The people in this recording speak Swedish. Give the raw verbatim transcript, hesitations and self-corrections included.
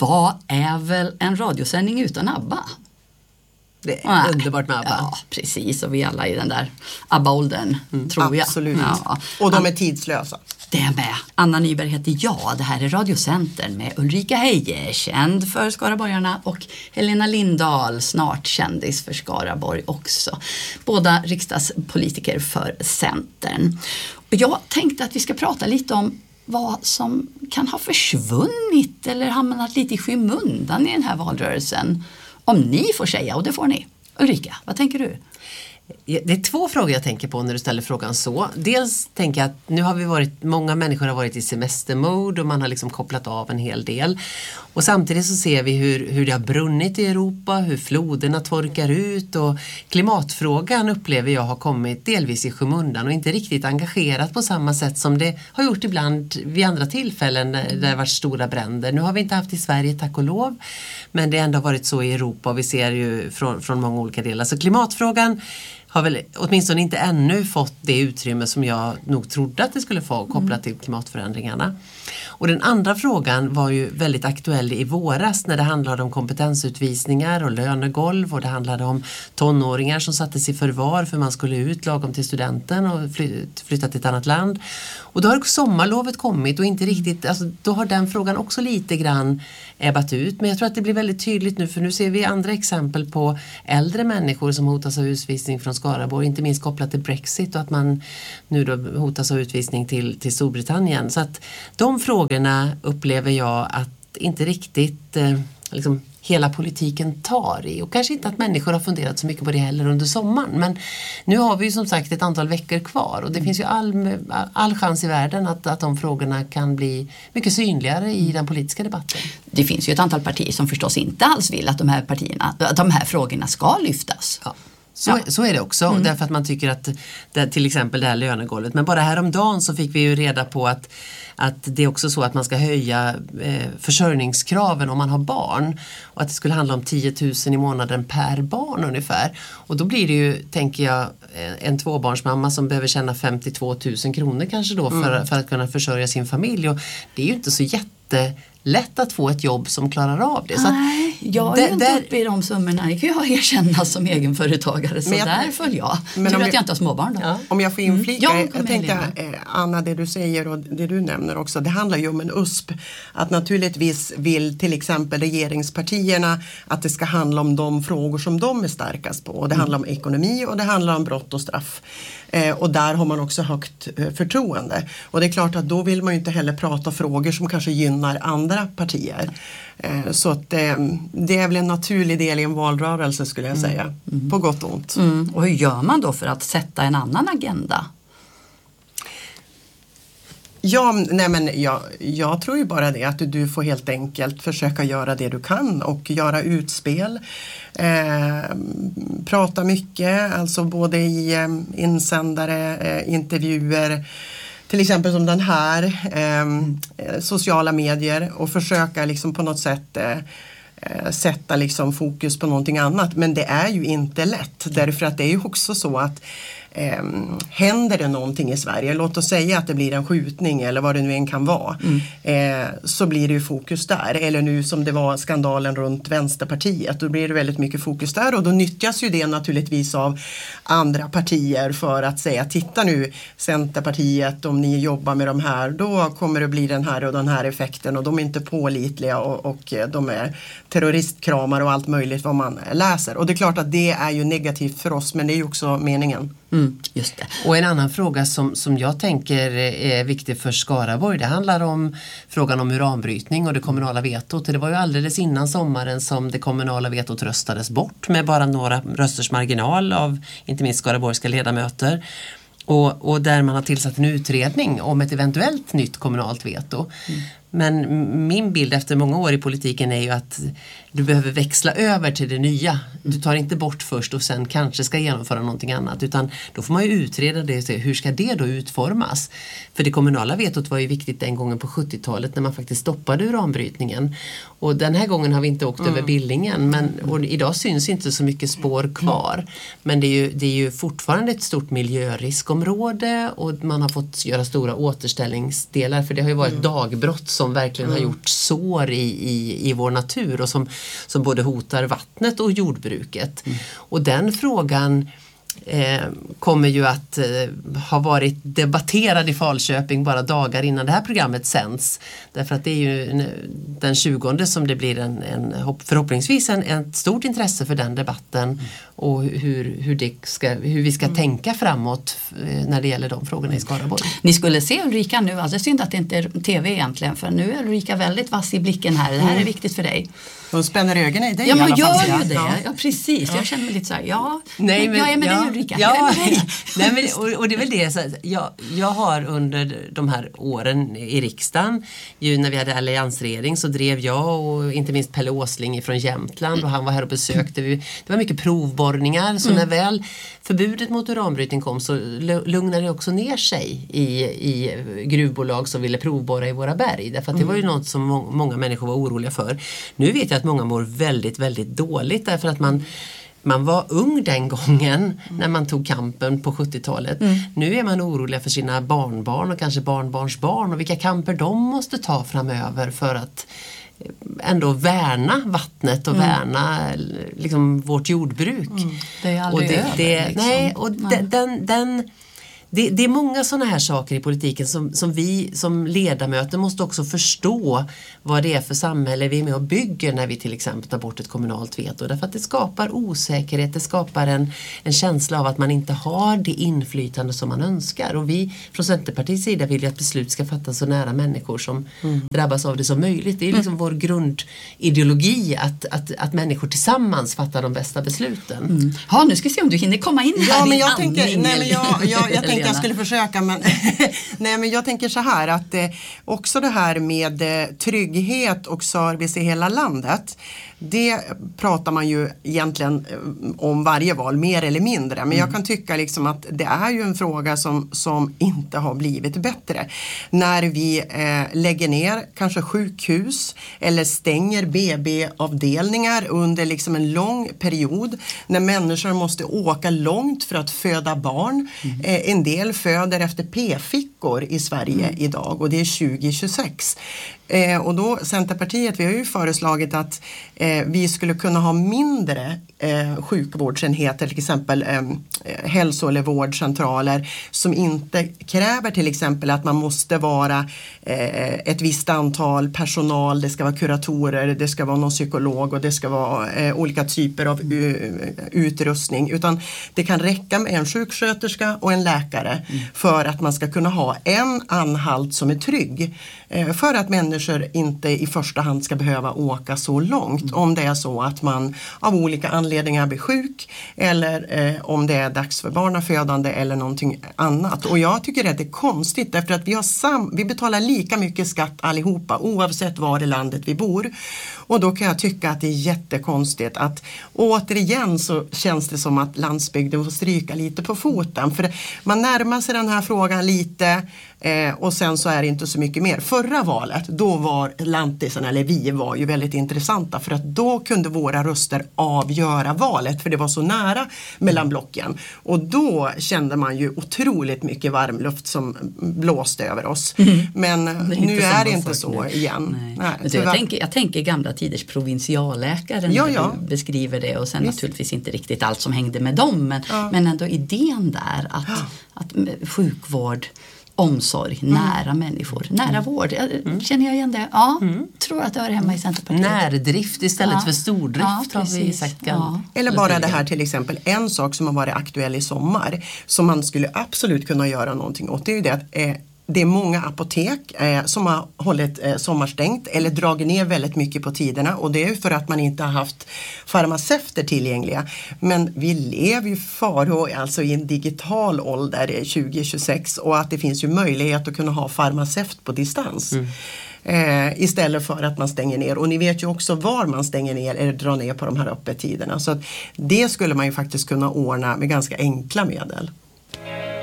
vad är väl en radiosändning utan ABBA? Det är underbart med ABBA. Ja, precis. Och vi alla i den där ABBA-åldern, mm, tror jag. Absolut. Ja. Och de är tidslösa. Det är med. Anna Nyberg heter jag. Det här är Radiocentern med Ulrika Heije, känd för Skaraborgarna, och Helena Lindahl, snart kändis för Skaraborg också. Båda riksdagspolitiker för Centern. Och jag tänkte att vi ska prata lite om vad som kan ha försvunnit eller hamnat lite i skymundan i den här valrörelsen. Om ni får säga, och det får ni. Ulrika, vad tänker du? Det är två frågor jag tänker på när du ställer frågan så. Dels tänker jag att nu har vi varit, många människor har varit i semestermode och man har liksom kopplat av en hel del. Och samtidigt så ser vi hur, hur det har brunnit i Europa, hur floderna torkar ut, och klimatfrågan upplever jag har kommit delvis i skymundan och inte riktigt engagerat på samma sätt som det har gjort ibland vid andra tillfällen där det har varit stora bränder. Nu har vi inte haft i Sverige, tack och lov, men det har ändå varit så i Europa och vi ser ju från, från många olika delar. Så klimatfrågan har väl åtminstone inte ännu fått det utrymme som jag nog trodde att det skulle få kopplat till klimatförändringarna. Och den andra frågan var ju väldigt aktuell i våras när det handlade om kompetensutvisningar och lönegolv, och det handlade om tonåringar som sattes i förvar för man skulle ut lagom till studenten och flytta till ett annat land. Och då har sommarlovet kommit och inte riktigt, alltså då har den frågan också lite grann ebbat ut. Men jag tror att det blir väldigt tydligt nu, för nu ser vi andra exempel på äldre människor som hotas av utvisning från Skaraborg, inte minst kopplat till Brexit och att man nu då hotas av utvisning till, till Storbritannien. Så att de frågorna upplever jag att inte riktigt eh, liksom hela politiken tar i, och kanske inte att människor har funderat så mycket på det heller under sommaren, men nu har vi ju som sagt ett antal veckor kvar och det mm. finns ju all, all chans i världen att, att de frågorna kan bli mycket synligare i den politiska debatten. Det finns ju ett antal partier som förstås inte alls vill att de här partierna, att de här frågorna ska lyftas. Ja. Så, ja. så är det också, mm. därför att man tycker att det, till exempel det här lönegolvet, men bara häromdagen så fick vi ju reda på att, att det är också så att man ska höja eh, försörjningskraven om man har barn, och att det skulle handla om tio tusen i månaden per barn ungefär, och då blir det ju, tänker jag, en tvåbarnsmamma som behöver tjäna femtiotvå tusen kronor kanske då för, mm. för att kunna försörja sin familj, och det är ju inte så jätte lätt att få ett jobb som klarar av det. Så Nej, jag är ju inte uppe i de summorna. Det kan jag erkänna som egenföretagare. Så jag, där följer jag. Men Tur att jag, jag inte har småbarn då. Ja. Om jag får inflika, mm. jag, jag tänkte Anna, det du säger och det du nämner också, det handlar ju om en U S P. Att naturligtvis vill till exempel regeringspartierna att det ska handla om de frågor som de är starkast på. Och det mm. handlar om ekonomi och det handlar om brott och straff. Eh, och där har man också högt eh, förtroende. Och det är klart att då vill man ju inte heller prata frågor som kanske gynnar andra partier. Eh, så att eh, det är väl en naturlig del i en valrörelse skulle jag säga. Mm. Mm. På gott och ont. Mm. Och hur gör man då för att sätta en annan agenda? Ja, nej men jag, jag tror ju bara det att du, du får helt enkelt försöka göra det du kan och göra utspel. Eh, prata mycket, alltså både i eh, insändare, eh, intervjuer, till exempel som den här, eh, sociala medier, och försöka liksom på något sätt eh, sätta liksom fokus på någonting annat. Men det är ju inte lätt, därför att det är ju också så att Eh, händer det någonting i Sverige, låt oss säga att det blir en skjutning eller vad det nu än kan vara, mm. eh, så blir det ju fokus där. Eller nu som det var skandalen runt Vänsterpartiet, då blir det väldigt mycket fokus där, och då nyttjas ju det naturligtvis av andra partier för att säga, titta nu Centerpartiet, om ni jobbar med de här, då kommer det bli den här och den här effekten, och de är inte pålitliga och, och de är terroristkramar och allt möjligt vad man läser. Och det är klart att det är ju negativt för oss, men det är ju också meningen. Mm, just det. Och en annan fråga som, som jag tänker är viktig för Skaraborg, det handlar om frågan om uranbrytning och det kommunala vetot. Det var ju alldeles innan sommaren som det kommunala vetot röstades bort med bara några rösters marginal av inte minst skaraborgska ledamöter. Och, och där man har tillsatt en utredning om ett eventuellt nytt kommunalt veto. Mm. Men min bild efter många år i politiken är ju att du behöver växla över till det nya. Du tar inte bort först och sen kanske ska genomföra någonting annat, utan då får man ju utreda det och se hur ska det då utformas. För det kommunala vetot var ju viktigt den gången på sjuttiotalet när man faktiskt stoppade uranbrytningen. Och den här gången har vi inte åkt mm. över Billingen, men och idag syns inte så mycket spår kvar. Men det är ju, det är ju fortfarande ett stort miljöriskområde och man har fått göra stora återställningsdelar, för det har ju varit mm. dagbrott som som verkligen mm. har gjort sår i, i, i vår natur och som, som både hotar vattnet och jordbruket. Mm. Och den frågan Eh, kommer ju att eh, ha varit debatterad i Falköping bara dagar innan det här programmet sänds. Därför att det är ju en, den tjugonde som det blir en, en förhoppningsvis en, en stort intresse för den debatten mm. och hur, hur, det ska, hur vi ska mm. tänka framåt eh, när det gäller de frågorna i Skaraborg. Ni skulle se Ulrika nu, alltså synd att det inte är tv egentligen, för nu är Ulrika väldigt vass i blicken här. Det här är mm. viktigt för dig. De spänner ögonen i dig. Ja, men i alla fall. gör ju det. Ja. Ja, precis. Ja. Jag känner mig lite så här, ja, Nej, men, jag är med ja, dig Ulrika. Ja, jag är med dig. Nej, men, och, och det är väl det, så här, jag, jag har under de här åren i riksdagen, ju när vi hade alliansregering så drev jag och inte minst Pelle Åsling från Jämtland och han var här och besökte. Vi, det var mycket provborrningar, så mm. när väl förbudet mot uranbrytning kom så lugnade det också ner sig i, i gruvbolag som ville provborra i våra berg. Därför att det var ju något som må, många människor var oroliga för. Nu vet jag att många mår väldigt, väldigt dåligt därför att man Man var ung den gången mm. när man tog kampen på sjuttiotalet. Mm. Nu är man orolig för sina barnbarn och kanske barnbarns barn och vilka kamper de måste ta framöver för att ändå värna vattnet och mm. värna liksom, vårt jordbruk. Mm. Det är aldrig och det, över. Det, liksom. Nej, och nej. Den... den, den Det, det är många sådana här saker i politiken som, som vi som ledamöter måste också förstå vad det är för samhälle vi är med och bygger när vi till exempel tar bort ett kommunalt veto. Därför att det skapar osäkerhet, det skapar en, en känsla av att man inte har det inflytande som man önskar. Och vi från Centerpartiets sida vill ju att beslut ska fattas så nära människor som mm. drabbas av det som möjligt. Det är liksom mm. vår grundideologi att, att, att människor tillsammans fattar de bästa besluten. Mm. Ja, nu ska vi se om du hinner komma in här ja, men i jag andning. Tänker, nej, men jag, jag, jag tänkte jag skulle försöka men, nej, men jag tänker så här att eh, också det här med eh, trygghet och service i hela landet, det pratar man ju egentligen eh, om varje val mer eller mindre, men mm. jag kan tycka liksom att det är ju en fråga som, som inte har blivit bättre. När vi eh, lägger ner kanske sjukhus eller stänger B B-avdelningar under liksom en lång period, när människor måste åka långt för att föda barn. Mm. Eh, en del föder efter p-fickor i Sverige mm. idag och det är tjugo tjugosex. Eh, och då Centerpartiet, vi har ju föreslagit att eh, vi skulle kunna ha mindre eh, sjukvårdsenheter, till exempel eh, hälso- eller vårdcentraler som inte kräver till exempel att man måste vara eh, ett visst antal personal, det ska vara kuratorer, det ska vara någon psykolog och det ska vara eh, olika typer av uh, utrustning, utan det kan räcka med en sjuksköterska och en läkare mm. för att man ska kunna ha en anhalt som är trygg, eh, för att människor inte i första hand ska behöva åka så långt mm. om det är så att man av olika anledningar blir sjuk eller eh, om det är dags för barnafödande eller någonting annat. Och jag tycker att det är konstigt därför att vi, har sam- vi betalar lika mycket skatt allihopa oavsett var i landet vi bor. Och då kan jag tycka att det är jättekonstigt att återigen så känns det som att landsbygden får stryka lite på foten. För man närmar sig den här frågan lite eh, och sen så är det inte så mycket mer. Förra valet, då var lantisarna, eller vi var ju väldigt intressanta för att då kunde våra röster avgöra valet för det var så nära mellan blocken. Och då kände man ju otroligt mycket varmluft som blåste över oss. Mm. Men nu är det inte så nu. igen. Nej. Nej, jag, tänker, jag tänker gamla tiders provinsialläkare när ja, ja. du beskriver det och sen Visst. naturligtvis inte riktigt allt som hängde med dem men, ja. men ändå idén där att, ja. att sjukvård, omsorg, mm. nära människor, nära mm. vård. Mm. Känner jag igen det? Ja, mm. tror att det hör hemma i Centerpartiet. Närdrift istället ja. för stordrift ja, har vi sagt. Ja. Eller bara det här till exempel, en sak som har varit aktuell i sommar som man skulle absolut kunna göra någonting åt, det är ju det att eh, det är många apotek eh, som har hållit eh, sommarstängt eller dragit ner väldigt mycket på tiderna och det är för att man inte har haft farmaceuter tillgängliga. Men vi lever ju faro, alltså i en digital ålder tjugo tjugosex och att det finns ju möjlighet att kunna ha farmaceut på distans. Mm. Eh, istället för att man stänger ner. Och ni vet ju också var man stänger ner eller drar ner på de här öppettiderna. Så att det skulle man ju faktiskt kunna ordna med ganska enkla medel.